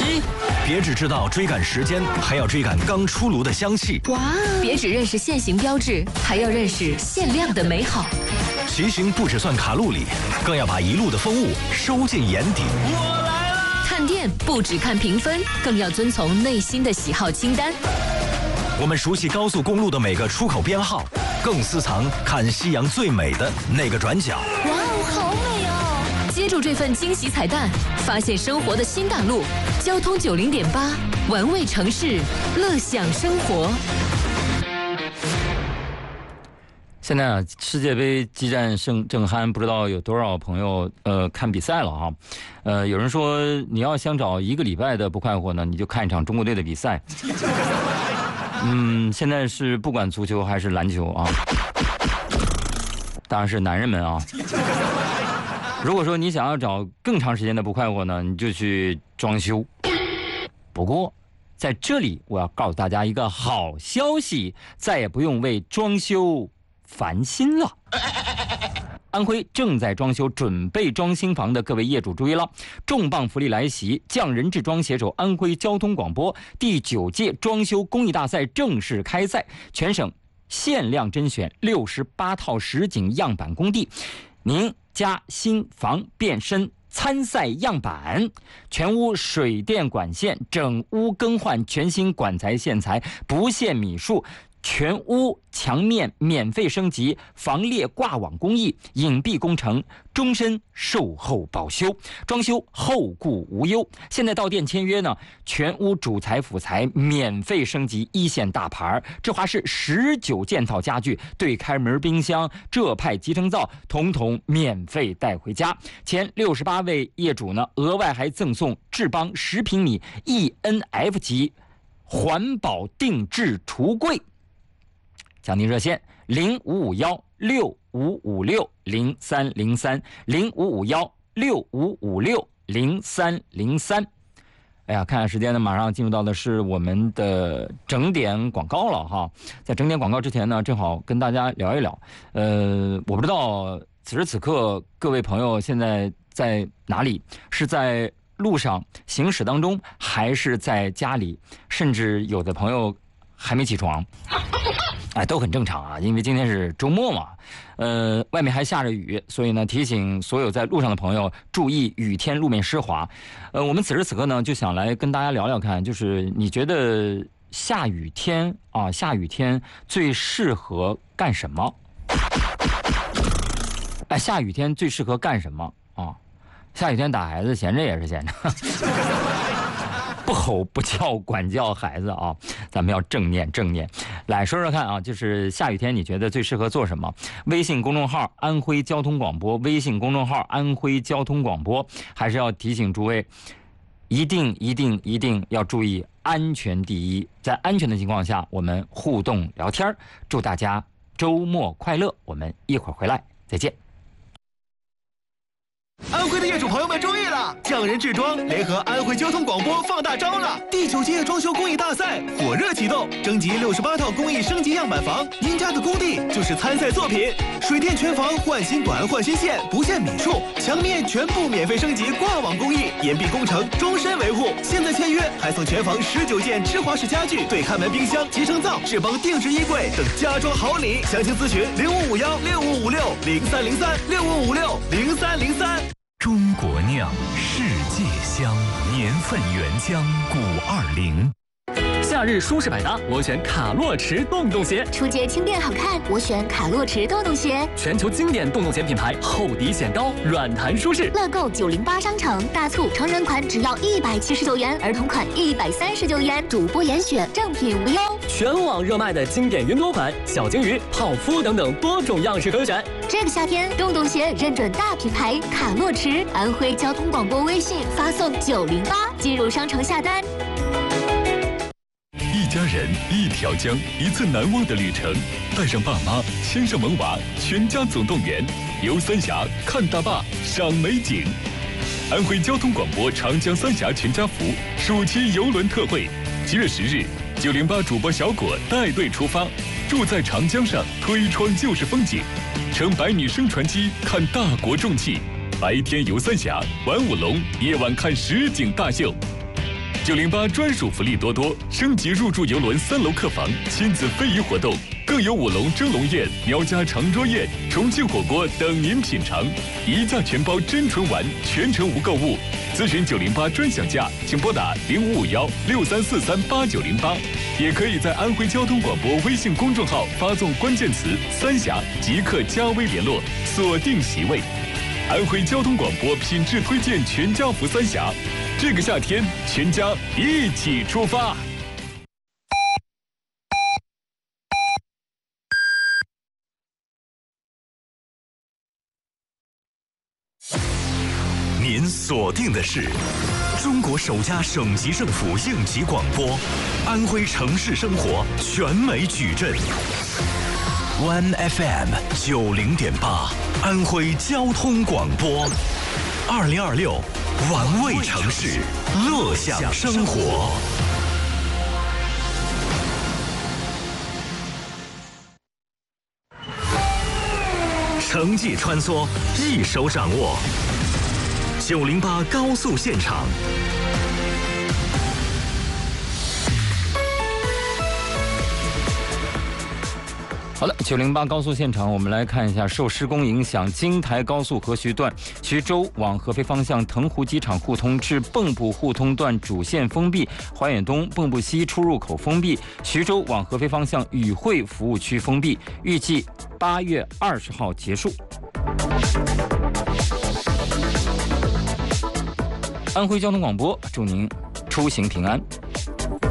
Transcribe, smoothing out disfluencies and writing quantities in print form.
别只知道追赶时间，还要追赶刚出炉的香气。 哇！别只认识限行标志，还要认识限量的美好。 骑行不只算卡路里，更要把一路的风物收进眼底。 我来了！ 看店不只看评分，更要遵从内心的喜好清单。 我们熟悉高速公路的每个出口编号，更私藏看夕阳最美的那个转角。 哇哦，好美哦！接住这份惊喜彩蛋，发现生活的新大陆。交通90.8，玩味城市，乐享生活。 现在啊，世界杯激战正酣，不知道有多少朋友看比赛了哈。有人说你要想找1个礼拜的不快活呢，你就看一场中国队的比赛。现在是不管足球还是篮球啊，当然是男人们啊。如果说你想要找更长时间的不快活呢，你就去装修。不过在这里我要告诉大家一个好消息，再也不用为装修烦心了。安徽正在装修准备装新房的各位业主注意了，重磅福利来袭，匠人制装携手安徽交通广播第9届装修公益大赛正式开赛，全省限量甄选68套实景样板工地，您家新房变身参赛样板，全屋水电管线整屋更换全新管材线材，不限米数，全屋墙面免费升级，防裂挂网工艺，隐蔽工程，终身售后保修，装修后顾无忧。现在到店签约呢，全屋主材辅材免费升级1线大牌，这还是19件套家具，对开门冰箱、浙派集成灶统统免费带回家。前68位业主呢，额外还赠送智邦10平米 ENF 级环保定制橱柜。讲您热线055165560303055165560303。哎呀，看看时间呢，马上进入到的是我们的整点广告了哈。在整点广告之前呢，正好跟大家聊一聊。我不知道此时此刻各位朋友现在在哪里，是在路上行驶当中，还是在家里，甚至有的朋友还没起床。哎，都很正常啊，因为今天是周末嘛，外面还下着雨，所以呢，提醒所有在路上的朋友注意雨天路面湿滑。我们此时此刻呢，就想来跟大家聊聊看，就是你觉得下雨天最适合干什么？哎，下雨天最适合干什么啊？下雨天打孩子，闲着也是闲着。不吼不叫管教孩子啊，咱们要正念。来说说看啊，就是下雨天你觉得最适合做什么？微信公众号安徽交通广播，微信公众号安徽交通广播，还是要提醒诸位，一定要注意安全第一，在安全的情况下我们互动聊天。祝大家周末快乐，我们一会儿回来再见。 安徽的业主朋友们注意了，匠人制装联合安徽交通广播放大招了！第9届装修公益大赛火热启动，征集68套公益升级样板房，您家的工地就是参赛作品。水电全房换新管换新线，不限米数，墙面全部免费升级挂网工艺，隐蔽工程，终身维护。现在签约还送全房19件芝华士家具、对开门冰箱、集成灶、智邦定制衣柜等家装好礼。详情咨询05516556030365560303。 中国酿，世界香，年份原浆520。 夏日舒适百搭，我选卡洛驰洞洞鞋。 出街轻便好看，我选卡洛驰洞洞鞋。 全球经典洞洞鞋品牌，厚底显高，软弹舒适。 乐购908商城大促，成人款只要179元，儿童款139元，主播严选，正品无忧。 全网热卖的经典云朵款、小金鱼、泡芙等等多种样式可选。 这个夏天，洞洞鞋认准大品牌卡洛驰，安徽交通广播微信发送908进入商城下单。 一家人一条江，一次难忘的旅程。带上爸妈，牵上萌娃，全家总动员，游三峡，看大坝，赏美景。安徽交通广播长江三峡全家福暑期游轮特惠，7月10日，908主播小果带队出发，住在长江上，推窗就是风景，乘百米升船机看大国重器，白天游三峡，玩舞龙，夜晚看实景大秀。 908专属福利多多，升级入住邮轮3楼客房，亲子非遗活动，更有舞龙蒸笼宴、苗家长桌宴、重庆火锅等您品尝，一价全包真纯丸，全程无购物。咨询908专享价，请拨打055163438908，也可以在安徽交通广播微信公众号发送关键词“三峡”即可加微联络，锁定席位。安徽交通广播品质推荐全家福三峡，这个夏天全家一起出发。 您锁定的是中国首家省级政府应急广播，安徽城市生活全美矩阵。One FM 90.8，安徽交通广播，2026，玩味城市，乐享生活。城际穿梭，一手掌握。908高速现场。 好了，908高速现场，我们来看一下，受施工影响，京台高速河徐段徐州往合肥方向腾湖机场互通至蚌埠互通段主线封闭，怀远东蚌埠西出入口封闭，徐州往合肥方向宇汇服务区封闭，预计8月20号结束。安徽交通广播祝您出行平安。